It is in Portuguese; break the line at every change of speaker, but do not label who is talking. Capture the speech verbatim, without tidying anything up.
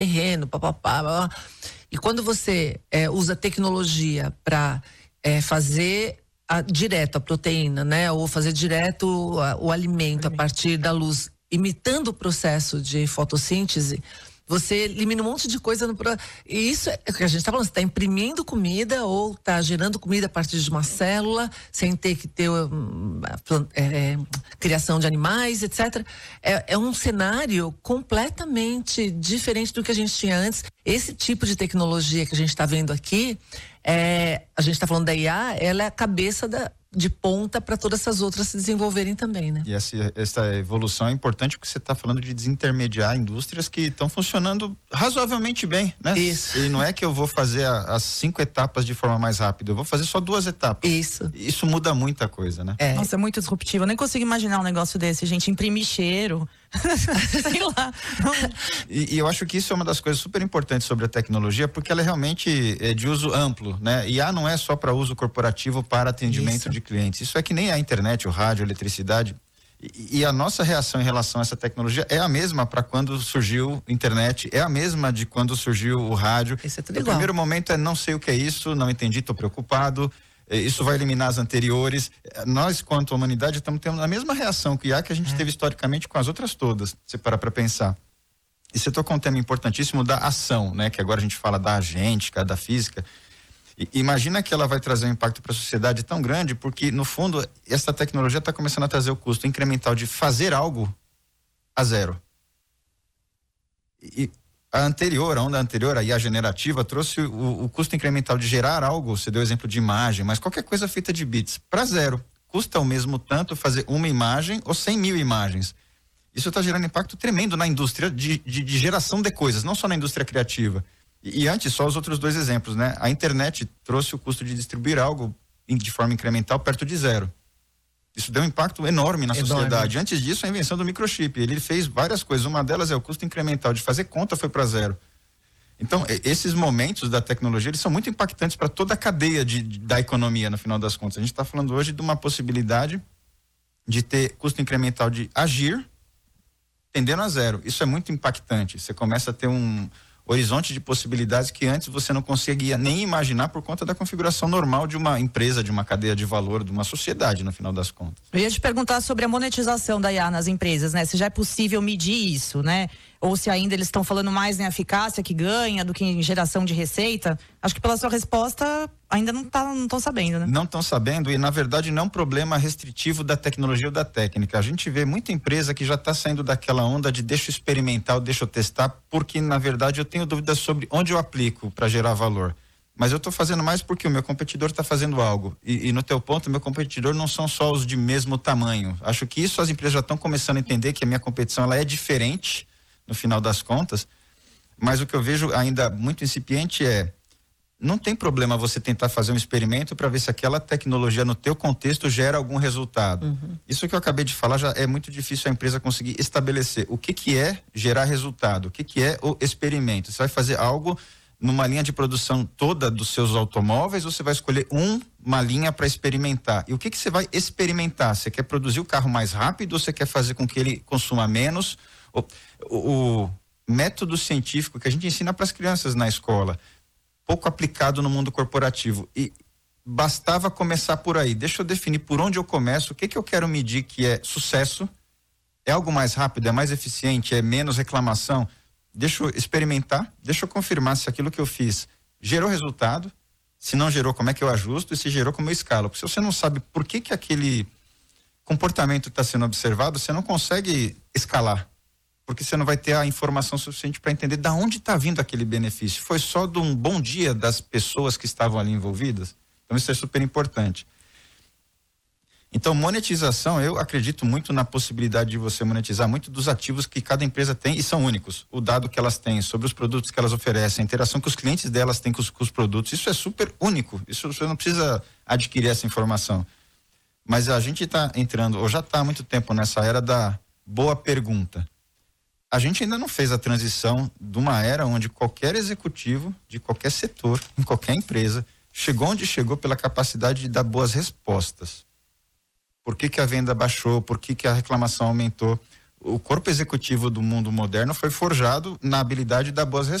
terreno, papapá, blá, blá. E quando você é, usa tecnologia para é, fazer a, direto a proteína, né? Ou fazer direto a, o alimento a partir da luz, imitando o processo de fotossíntese, você elimina um monte de coisa no pro... E isso é o que a gente está falando, você está imprimindo comida ou está gerando comida a partir de uma célula, sem ter que ter um, é, criação de animais, etcétera. É, é um cenário completamente diferente do que a gente tinha antes. Esse tipo de tecnologia que a gente está vendo aqui, é, a gente está falando da I A, ela é a cabeça da... de ponta para todas essas outras se desenvolverem também, né?
E essa, essa evolução é importante porque você está falando de desintermediar indústrias que estão funcionando razoavelmente bem, né?
Isso.
E não é que eu vou fazer a, as cinco etapas de forma mais rápida, eu vou fazer só duas etapas.
Isso.
Isso muda muita coisa, né?
É. Nossa, é muito disruptivo. Eu nem consigo imaginar um negócio desse, gente. Imprimir cheiro. Sei lá.
E, e eu acho que isso é uma das coisas super importantes sobre a tecnologia, porque ela é realmente é de uso amplo, né? I A não é só para uso corporativo, para atendimento isso. de clientes. Isso é que nem a internet, o rádio, a eletricidade. E, e a nossa reação em relação a essa tecnologia é a mesma para quando surgiu a internet, é a mesma de quando surgiu o rádio.
Isso é tudo
o
igual.
primeiro momento é não sei o que é isso, não entendi, estou preocupado. Isso vai eliminar as anteriores. Nós, quanto humanidade, estamos tendo a mesma reação que I A que a gente é. teve historicamente com as outras todas, se parar para pensar. E você tocou um tema importantíssimo da ação, né? Que agora a gente fala da agêntica, da física. E, imagina que ela vai trazer um impacto para a sociedade tão grande, porque, no fundo, essa tecnologia está começando a trazer o custo incremental de fazer algo a zero. E a anterior, a onda anterior, a I A generativa, trouxe o, o custo incremental de gerar algo, você deu exemplo de imagem, mas qualquer coisa feita de bits, para zero. Custa o mesmo tanto fazer uma imagem ou cem mil imagens. Isso está gerando impacto tremendo na indústria de, de, de geração de coisas, não só na indústria criativa. E, e antes, só os outros dois exemplos, né? A internet trouxe o custo de distribuir algo de forma incremental perto de zero. Isso deu um impacto enorme na
enorme.
sociedade. Antes disso, a invenção do microchip. Ele fez várias coisas. Uma delas é o custo incremental de fazer conta foi para zero. Então, esses momentos da tecnologia, eles são muito impactantes para toda a cadeia de, de, da economia, no final das contas. A gente está falando hoje de uma possibilidade de ter custo incremental de agir tendendo a zero. Isso é muito impactante. Você começa a ter um horizonte de possibilidades que antes você não conseguia nem imaginar por conta da configuração normal de uma empresa, de uma cadeia de valor, de uma sociedade, no final das contas.
Eu ia te perguntar sobre a monetização da I A nas empresas, né? Se já é possível medir isso, né? Ou se ainda eles estão falando mais em eficácia que ganha do que em geração de receita. Acho que pela sua resposta ainda não tá, não estão sabendo, né?
Não estão sabendo e, na verdade, não é um problema restritivo da tecnologia ou da técnica. A gente vê muita empresa que já está saindo daquela onda de deixa eu experimentar, ou deixa eu testar, porque, na verdade, eu tenho dúvidas sobre onde eu aplico para gerar valor. Mas eu estou fazendo mais porque o meu competidor está fazendo algo. E, e no teu ponto, meu competidor não são só os de mesmo tamanho. Acho que isso as empresas já estão começando a entender, que a minha competição ela é diferente no final das contas, mas o que eu vejo ainda muito incipiente é, não tem problema você tentar fazer um experimento para ver se aquela tecnologia no teu contexto gera algum resultado. Uhum. Isso que eu acabei de falar já é muito difícil a empresa conseguir estabelecer o que que é gerar resultado, o que que é o experimento. Você vai fazer algo numa linha de produção toda dos seus automóveis ou você vai escolher um, uma linha para experimentar? E o que que você vai experimentar? Você quer produzir o carro mais rápido ou você quer fazer com que ele consuma menos? O, o, o método científico que a gente ensina para as crianças na escola, pouco aplicado no mundo corporativo, e bastava começar por aí. Deixa eu definir por onde eu começo, o que que eu quero medir que é sucesso, é algo mais rápido, é mais eficiente, é menos reclamação. Deixa eu experimentar, deixa eu confirmar se aquilo que eu fiz gerou resultado, se não gerou, como é que eu ajusto, e se gerou, como eu escalo. Porque se você não sabe por que que aquele comportamento está sendo observado, você não consegue escalar. Porque você não vai ter a informação suficiente para entender de onde está vindo aquele benefício. Foi só de um bom dia das pessoas que estavam ali envolvidas? Então isso é super importante. Então monetização, eu acredito muito na possibilidade de você monetizar muito dos ativos que cada empresa tem e são únicos. O dado que elas têm sobre os produtos que elas oferecem, a interação que os clientes delas têm com os, com os produtos, isso é super único. Isso você não precisa adquirir essa informação. Mas a gente está entrando, ou já está há muito tempo nessa era da boa pergunta. A gente ainda não fez a transição de uma era onde qualquer executivo de qualquer setor, em qualquer empresa, chegou onde chegou pela capacidade de dar boas respostas. Por que que a venda baixou? Por que que a reclamação aumentou? o corpo executivo do mundo moderno foi forjado na habilidade da boas